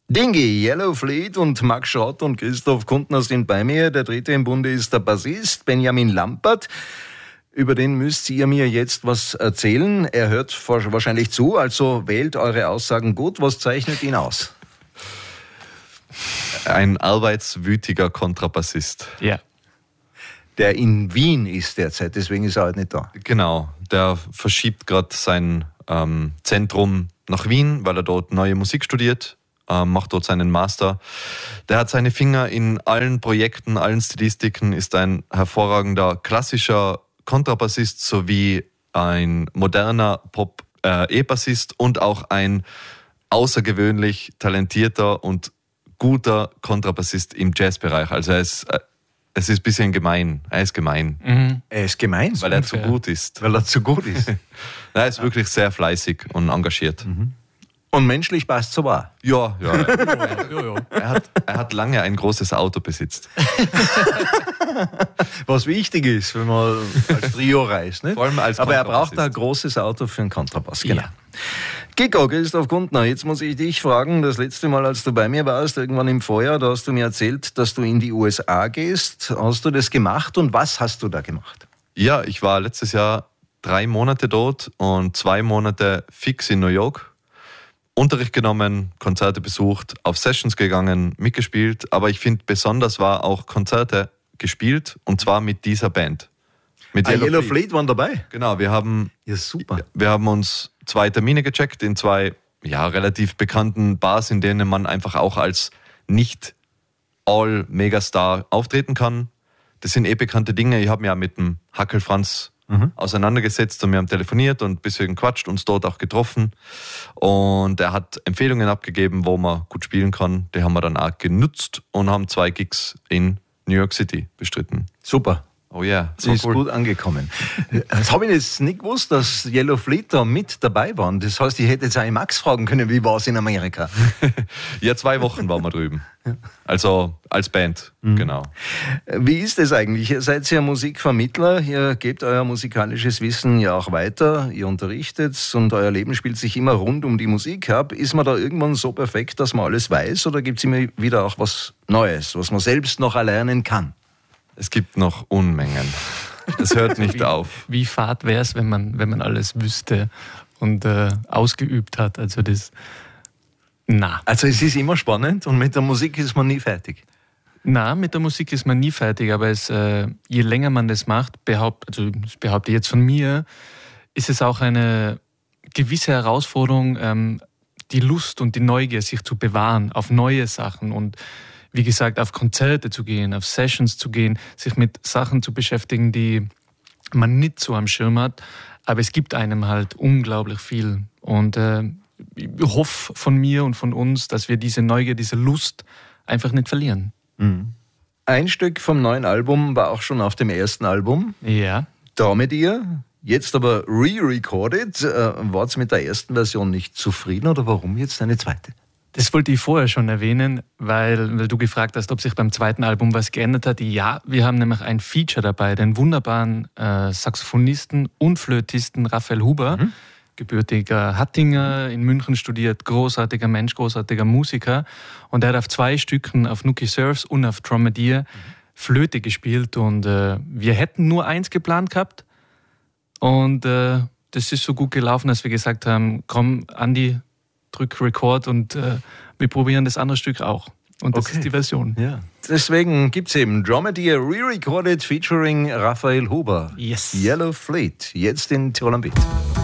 Dingi, Yellow Fleet und Max Schott und Christoph Kuntner sind bei mir. Der dritte im Bunde ist der Bassist Benjamin Lampert. Über den müsst ihr mir jetzt was erzählen. Er hört wahrscheinlich zu, also wählt eure Aussagen gut. Was zeichnet ihn aus? Ein arbeitswütiger Kontrabassist. Ja. Der in Wien ist derzeit, deswegen ist er halt nicht da. Genau, der verschiebt gerade sein Zentrum nach Wien, weil er dort neue Musik studiert, macht dort seinen Master. Der hat seine Finger in allen Projekten, allen Stilistiken, ist ein hervorragender klassischer Kontrabassist sowie ein moderner Pop-E-Bassist und auch ein außergewöhnlich talentierter und guter Kontrabassist im Jazzbereich. Also es ist ein bisschen gemein. Er ist gemein. Mhm. Er ist gemein? Weil er zu gut ist. Weil er zu gut ist. Er ist wirklich sehr fleißig und engagiert. Mhm. Und menschlich passt so wahr. Ja. Er hat lange ein großes Auto besitzt. Was wichtig ist, wenn man als Trio reist. Nicht? Vor allem als Aber er braucht ein großes Auto für einen Kontrabass. Genau. Ja. Kiko, Christoph Kuntner, jetzt muss ich dich fragen, das letzte Mal, als du bei mir warst, irgendwann im Vorjahr, da hast du mir erzählt, dass du in die USA gehst. Hast du das gemacht und was hast du da gemacht? Ja, ich war letztes Jahr 3 Monate dort und 2 Monate fix in New York. Unterricht genommen, Konzerte besucht, auf Sessions gegangen, mitgespielt. Aber ich finde, besonders war auch Konzerte gespielt und zwar mit dieser Band. Mit Yellow Fleet waren dabei? Genau, wir haben uns 2 Termine gecheckt in 2 relativ bekannten Bars, in denen man einfach auch als Nicht-All-Megastar auftreten kann. Das sind bekannte Dinge. Ich habe mich ja mit dem Hackel Franz auseinandergesetzt und wir haben telefoniert und ein bisschen gequatscht, uns dort auch getroffen. Und er hat Empfehlungen abgegeben, wo man gut spielen kann. Die haben wir dann auch genutzt und haben 2 Gigs in New York City bestritten. Super. Oh ja, so ist cool. Gut angekommen. Das habe ich jetzt nicht gewusst, dass Yellow Fleet da mit dabei waren. Das heißt, ich hätte jetzt auch Max fragen können, wie war es in Amerika? Ja, 2 Wochen waren wir drüben. Also als Band, genau. Wie ist es eigentlich? Ihr seid ja Musikvermittler, ihr gebt euer musikalisches Wissen ja auch weiter, ihr unterrichtet und euer Leben spielt sich immer rund um die Musik ab. Ist man da irgendwann so perfekt, dass man alles weiß oder gibt es immer wieder auch was Neues, was man selbst noch erlernen kann? Es gibt noch Unmengen. Es hört nicht auf. Wie fad wäre es, wenn man alles wüsste und ausgeübt hat? Also es ist immer spannend und mit der Musik ist man nie fertig? Mit der Musik ist man nie fertig, aber je länger man das macht, das behaupte ich jetzt von mir, ist es auch eine gewisse Herausforderung, die Lust und die Neugier sich zu bewahren auf neue Sachen und wie gesagt, auf Konzerte zu gehen, auf Sessions zu gehen, sich mit Sachen zu beschäftigen, die man nicht so am Schirm hat. Aber es gibt einem halt unglaublich viel. Und ich hoffe von mir und von uns, dass wir diese Neugier, diese Lust einfach nicht verlieren. Mhm. Ein Stück vom neuen Album war auch schon auf dem ersten Album. Ja. Da mit ihr. Jetzt aber re-recorded. Wart ihr mit der ersten Version nicht zufrieden oder warum jetzt eine zweite? Das wollte ich vorher schon erwähnen, weil du gefragt hast, ob sich beim zweiten Album was geändert hat. Ja, wir haben nämlich ein Feature dabei, den wunderbaren Saxophonisten und Flötisten Raphael Huber, gebürtiger Hattinger, in München studiert, großartiger Mensch, großartiger Musiker. Und er hat auf 2 Stücken, auf Nookie Surfs und auf Dromedar, Flöte gespielt. Und wir hätten nur 1 geplant gehabt. Und das ist so gut gelaufen, dass wir gesagt haben, komm, Andi, drück Record und wir probieren das andere Stück auch. Und das ist die Version. Ja. Deswegen gibt es eben Dromedar re-recorded featuring Raphael Huber. Yes. Yellow Fleet, jetzt in Tirol am Beat.